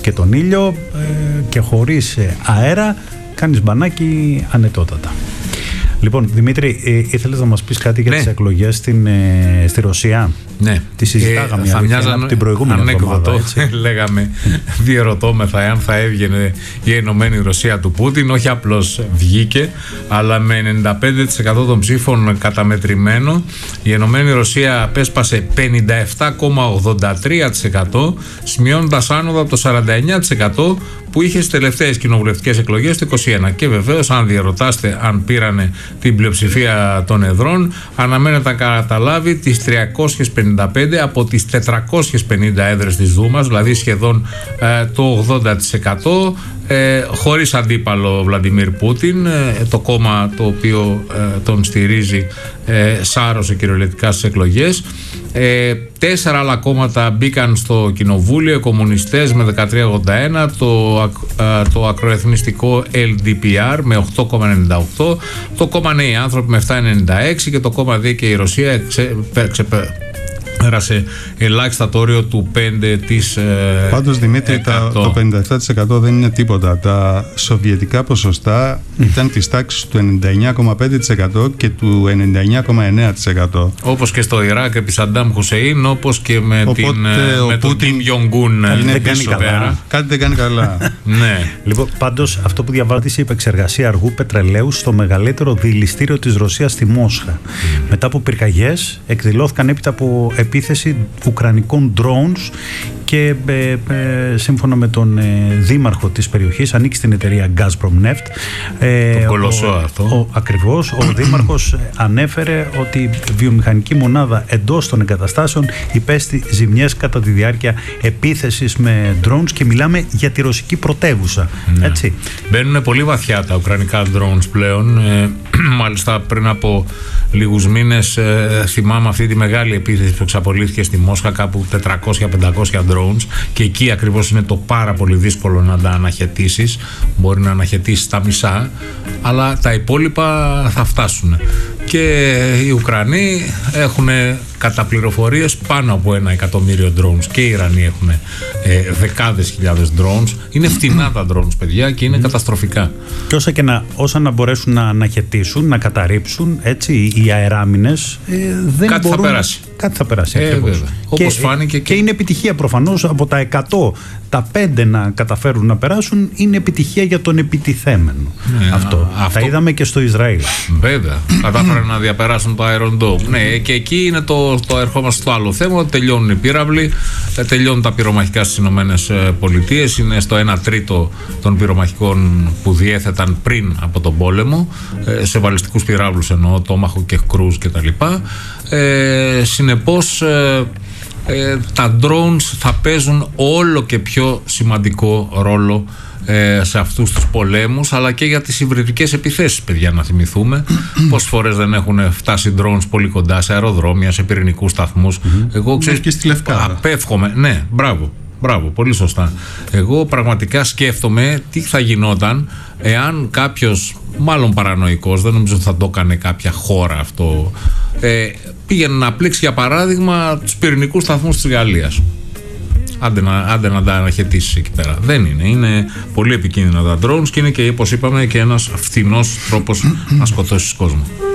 και τον ήλιο και χωρίς αέρα κάνεις μπανάκι ανετότατα. Λοιπόν, Δημήτρη, ήθελες να μας πεις κάτι για τις εκλογές στη Ρωσία? Ναι. Τη συζητάγαμε από την προηγούμενη εβδομάδα. Λέγαμε, διερωτώμεθα εάν θα έβγαινε η Ενωμένη Ρωσία του Πούτιν. Όχι απλώς βγήκε, αλλά με 95% των ψήφων καταμετρημένο. Η Ενωμένη Ρωσία απέσπασε 57,83%, σημειώνοντας άνοδο από το 49% που είχε στις τελευταίες κοινοβουλευτικές εκλογές το 2021. Και βεβαίως, αν διερωτάστε αν πήρανε την πλειοψηφία των εδρών, αναμένεται να καταλάβει τις 355 από τις 450 έδρες της Δούμας, δηλαδή σχεδόν το 80%, χωρίς αντίπαλο Βλαντιμίρ Πούτιν. Το κόμμα το οποίο τον στηρίζει σάρωσε κυριολεκτικά στις εκλογές. 4 άλλα κόμματα μπήκαν στο κοινοβούλιο, οι κομμουνιστές με 13,81, το ακροεθνιστικό LDPR με 8,98, το κόμμα Νέοι Άνθρωποι με 7,96 και το κόμμα Δίκαιη Ρωσία πέρασε ελάχιστα το όριο του 5%. Πάντως, Δημήτρη, το 57% δεν είναι τίποτα. Τα σοβιετικά ποσοστά ήταν της τάξης του 99,5% και του 99,9%. Όπως και στο Ιράκ επί Σαντάμ Χουσεΐν, όπως και με τον Κιμ Γιονγκούν. Κάτι δεν κάνει καλά. Ναι. Λοιπόν, πάντως, αυτό που διαβάζεις, η επεξεργασία αργού πετρελαίου στο μεγαλύτερο δειλιστήριο της Ρωσίας στη Μόσχα. Μετά από πυρκαγιές, εκδηλώθηκαν έπειτα από επίθεση ουκρανικών drones και σύμφωνα με τον δήμαρχο της περιοχής, ανήκει στην εταιρεία Gazprom Neft. Το κολοσσό αυτό. Ακριβώς. Ο δήμαρχος ανέφερε ότι η βιομηχανική μονάδα εντός των εγκαταστάσεων υπέστη ζημιές κατά τη διάρκεια επίθεσης με drones και μιλάμε για τη ρωσική πρωτεύουσα. Ναι. Έτσι. Μπαίνουν πολύ βαθιά τα ουκρανικά drones πλέον. Μάλιστα πριν από λίγους μήνες θυμάμαι αυτή τη μεγάλη επίθεση που εξαπολύθηκε στη Μόσχα, κάπου 400-500 drones, και εκεί ακριβώς είναι το πάρα πολύ δύσκολο να τα αναχαιτήσεις. Μπορεί να αναχαιτήσεις τα μισά, αλλά τα υπόλοιπα θα φτάσουν. Και οι Ουκρανοί έχουν κατά πληροφορίες πάνω από 1 εκατομμύριο drones και οι Ιρανοί έχουν δεκάδες χιλιάδες drones. Είναι φτηνά τα drones, παιδιά, και είναι καταστροφικά. Και όσα να μπορέσουν να αναχαιτήσουν, να καταρρύψουν, έτσι, οι αεράμινες δεν κάτι μπορούν. Κάτι θα περάσει. Όπως φάνηκε και είναι επιτυχία προφανώς. Από τα 100, τα 5 να καταφέρουν να περάσουν είναι επιτυχία για τον επιτιθέμενο. Ναι, αυτό τα είδαμε και στο Ισραήλ. Βέβαια. Κατάφεραν να διαπεράσουν το Iron Dome. Ναι, και εκεί είναι το ερχόμαστε στο άλλο θέμα. Τελειώνουν οι πύραυλοι, τελειώνουν τα πυρομαχικά στις ΗΠΑ. Είναι στο 1/3 των πυρομαχικών που διέθεταν πριν από τον πόλεμο. Σε βαλιστικούς πυράβλους εννοώ, Tomahawk και Cruise κτλ. Συνεπώς τα drones θα παίζουν όλο και πιο σημαντικό ρόλο σε αυτούς τους πολέμους, αλλά και για τις υβριδικές επιθέσεις, παιδιά, να θυμηθούμε πόσες φορές δεν έχουν φτάσει drones πολύ κοντά σε αεροδρόμια, σε πυρηνικούς σταθμούς. Εγώ ξέρεις, και στη Λευκάδα. Απέφχομαι, ναι, μπράβο, πολύ σωστά. Εγώ πραγματικά σκέφτομαι τι θα γινόταν εάν κάποιος, μάλλον παρανοϊκός, δεν νομίζω ότι θα το έκανε κάποια χώρα αυτό, πήγαινε να πλήξει για παράδειγμα τους πυρηνικούς σταθμούς της Γαλλίας. Άντε να τα αναχαιτήσεις εκεί πέρα. Δεν είναι. Είναι πολύ επικίνδυνα τα drones και είναι και, όπως είπαμε, και ένας φθηνός τρόπος να σκοτώσεις κόσμο.